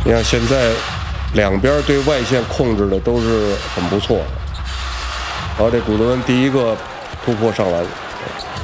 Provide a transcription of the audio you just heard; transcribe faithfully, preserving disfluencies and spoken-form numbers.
你看现在两边对外线控制的都是很不错，然后这古德温第一个突破上篮。